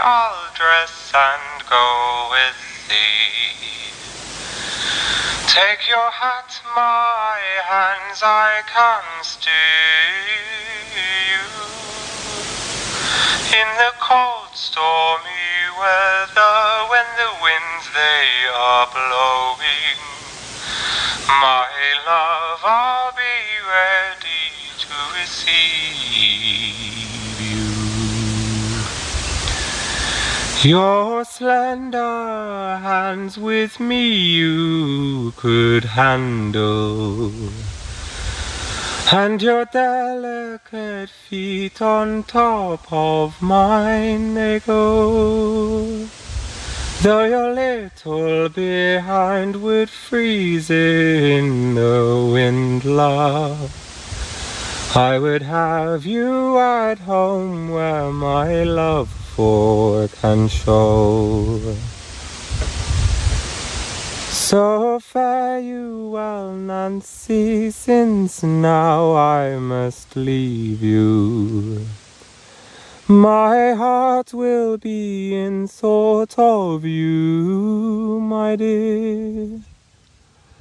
I'll dress and go with thee. Take your hat, my hands, I can steer you in the cold stormy weather when the winds they are blowing. My love, I'll be ready to receive you. Your slender hands with me you could handle, and your delicate feet on top of mine they go. Though your little behind would freeze in the wind, love, I would have you at home where my love for can show. So fare you well, Nancy, since now I must leave you. My heart will be in thought of you, my dear.